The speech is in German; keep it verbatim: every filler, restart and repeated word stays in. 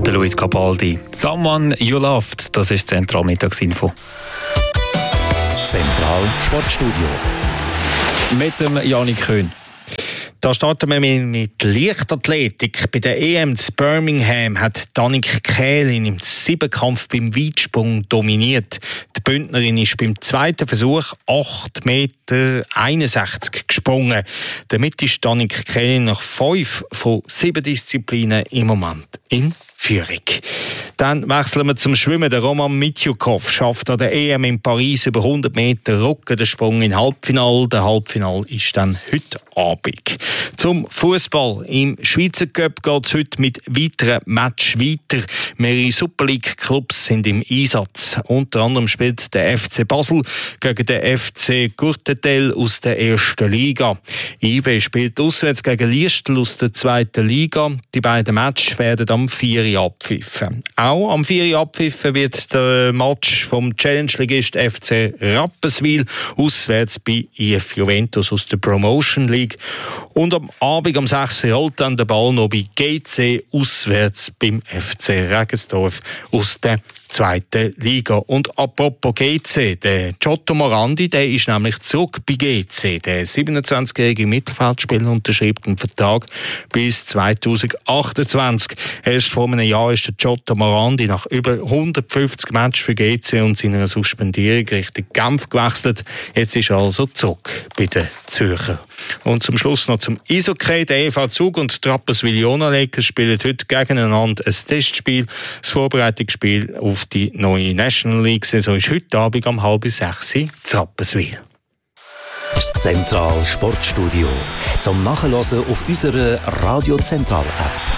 der Luis Capaldi. «Someone You Loved», das ist Zentral Mittagsinfo. Zentral Sportstudio. Mit dem Janik Köhn. Da starten wir mit Leichtathletik. Bei der E M zu Birmingham hat Danik Kählin im Siebenkampf beim Weitsprung dominiert. Die Bündnerin ist beim zweiten Versuch acht Meter einundsechzig gesprungen. Damit ist Danik Kählin nach fünf von sieben Disziplinen im Moment in Führung. Dann wechseln wir zum Schwimmen. Der Roman Mitjukov schafft an der E M in Paris über hundert Meter Rücken den Sprung in Halbfinale. Der Halbfinale ist dann heute Abend. Zum Fußball. Im Schweizer Cup geht es heute mit weiteren Matches weiter. Mehrere Super League-Clubs sind im Einsatz. Unter anderem spielt der F C Basel gegen den F C Courtetel aus der ersten Liga. I B spielt auswärts gegen Liestel aus der zweiten Liga. Die beiden Matches werden am vier Uhr abpfiffen. Auch am vier Uhr abpfiffen wird der Match vom Challenge-Ligist F C Rapperswil auswärts bei I F Juventus aus der Promotion League. Und am Abend um sechs Uhr rollt dann der Ball noch bei G C auswärts beim F C Regensdorf aus der zweiten Liga. Und apropos G C, der Giotto Morandi, der ist nämlich zurück bei G C. Der siebenundzwanzigjährige Mittelfeldspieler unterschreibt einen Vertrag bis zweitausendachtundzwanzig. Erst vor einem Jahr ist der Giotto Morandi nach über hundertfünfzig Matches für G C und seiner Suspendierung Richtung Genf gewechselt. Jetzt ist er also zurück bei den Zürcher. Und zum Schluss noch zum Eishockey. Der E V Zug und die Rapperswil-Jona Lakers spielen heute gegeneinander ein Testspiel. Das Vorbereitungsspiel auf die neue National League-Saison ist heute Abend um halb sechs in Rapperswil. Das Zentral Sportstudio zum Nachhören auf unserer Radio Zentral App.